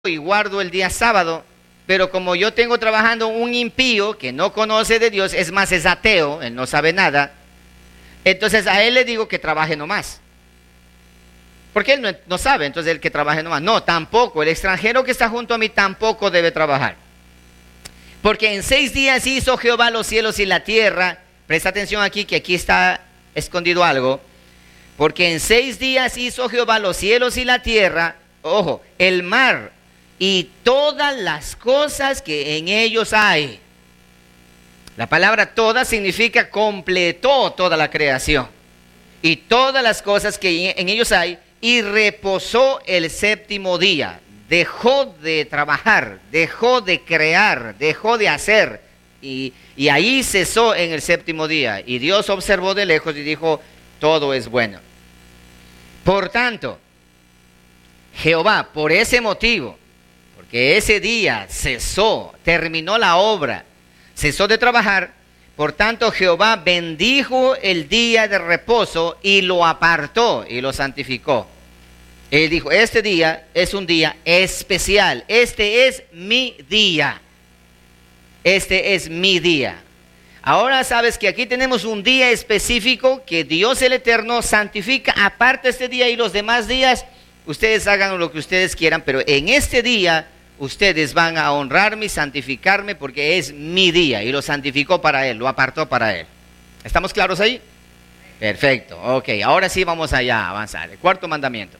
y guardo el día sábado, pero como yo tengo trabajando un impío que no conoce de Dios, es más, es ateo, él no sabe nada, entonces a él le digo que trabaje nomás. Porque él no sabe, entonces el que trabaje nomás. No, tampoco, el extranjero que está junto a mí tampoco debe trabajar. Porque en 6 días hizo Jehová los cielos y la tierra. Presta atención aquí, que aquí está escondido algo. Porque en 6 días hizo Jehová los cielos y la tierra, ojo, el mar y todas las cosas que en ellos hay. La palabra toda significa completó toda la creación. Y todas las cosas que en ellos hay, y reposó el séptimo día. Dejó de trabajar, dejó de crear, dejó de hacer. Y ahí cesó en el séptimo día. Y Dios observó de lejos y dijo, todo es bueno. Por tanto, Jehová, por ese motivo, porque ese día cesó, terminó la obra, cesó de trabajar, por tanto Jehová bendijo el día de reposo y lo apartó y lo santificó. Él dijo, este día es un día especial, este es mi día, este es mi día. Ahora sabes que aquí tenemos un día específico que Dios el Eterno santifica, aparte este día y los demás días, ustedes hagan lo que ustedes quieran, pero en este día ustedes van a honrarme y santificarme porque es mi día y lo santificó para Él, lo apartó para Él. ¿Estamos claros ahí? Perfecto, ok, ahora sí vamos allá a avanzar. El cuarto mandamiento.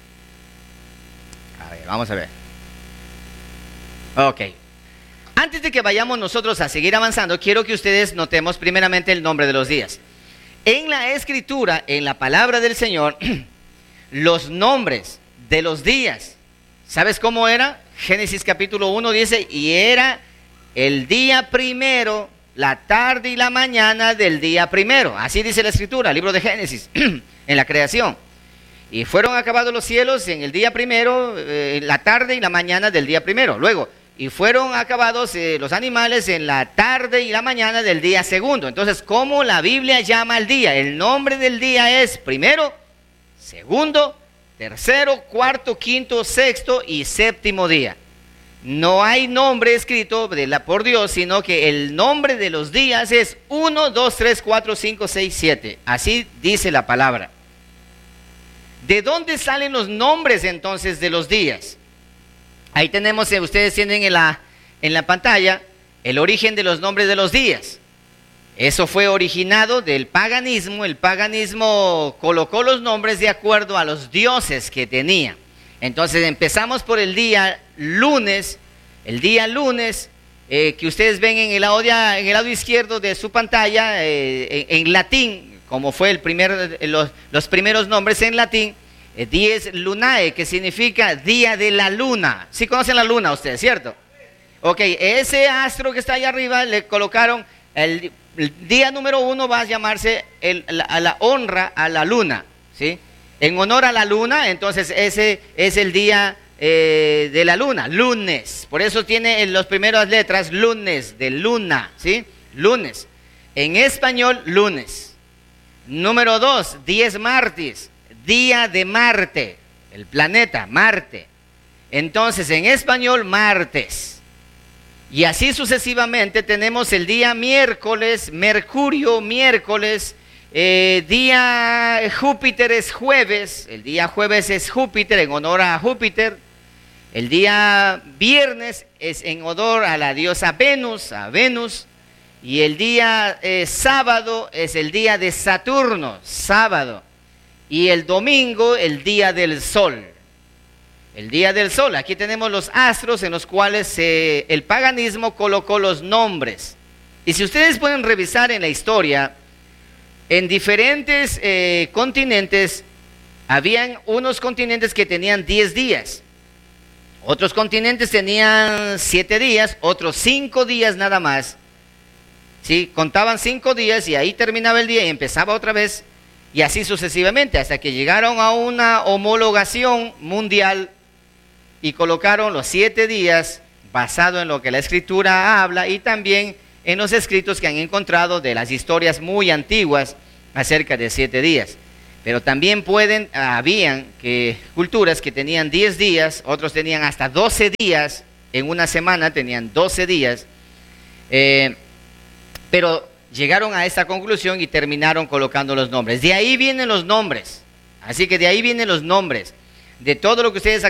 A ver, vamos a ver. Ok. Antes de que vayamos nosotros a seguir avanzando, quiero que ustedes notemos primeramente el nombre de los días. En la Escritura, en la palabra del Señor, los nombres de los días, ¿sabes cómo era? Génesis capítulo 1 dice, y era el día primero, la tarde y la mañana del día primero. Así dice la Escritura, el libro de Génesis, en la creación. Y fueron acabados los cielos en el día primero, la tarde y la mañana del día primero. Luego, y fueron acabados los animales en la tarde y la mañana del día segundo. Entonces, ¿cómo la Biblia llama al día? El nombre del día es primero, segundo, tercero, cuarto, quinto, sexto y séptimo día. No hay nombre escrito por Dios, sino que el nombre de los días es 1, 2, 3, 4, 5, 6, 7. Así dice la palabra. ¿De dónde salen los nombres entonces de los días? Ahí tenemos, ustedes tienen en la pantalla el origen de los nombres de los días. Eso fue originado del paganismo. El paganismo colocó los nombres de acuerdo a los dioses que tenía. Entonces empezamos por el día lunes. El día lunes, que ustedes ven en el lado izquierdo de su pantalla, en latín, como fue los primeros nombres en latín, dies lunae, que significa día de la luna. ¿Sí conocen la luna ustedes, cierto? Ok, ese astro que está allá arriba le colocaron, el día número 1 va a llamarse a la honra a la luna, ¿sí? En honor a la luna, entonces ese es el día de la luna, lunes. Por eso tiene en las primeras letras lunes, de luna, ¿sí? Lunes. En español, lunes. Número 2, dies martis, día de Marte, el planeta Marte. Entonces, en español, martes. Y así sucesivamente tenemos el día miércoles, Mercurio, miércoles. Día Júpiter es jueves. El día jueves es Júpiter, en honor a Júpiter. El día viernes es en honor a la diosa Venus, a Venus. Y el día sábado es el día de Saturno, sábado. Y el domingo, el día del sol. El día del sol, aquí tenemos los astros en los cuales el paganismo colocó los nombres. Y si ustedes pueden revisar en la historia, en diferentes continentes, habían unos continentes que tenían 10 días. Otros continentes tenían 7 días, otros 5 días nada más. ¿Sí? Contaban 5 días y ahí terminaba el día y empezaba otra vez. Y así sucesivamente, hasta que llegaron a una homologación mundial y colocaron los 7 días basado en lo que la Escritura habla y también en los escritos que han encontrado de las historias muy antiguas acerca de 7 días. Pero también habían culturas que tenían 10 días, otros tenían hasta 12 días, en una semana tenían 12 días, pero llegaron a esta conclusión y terminaron colocando los nombres. De ahí vienen los nombres, así que de ahí vienen los nombres, de todo lo que ustedes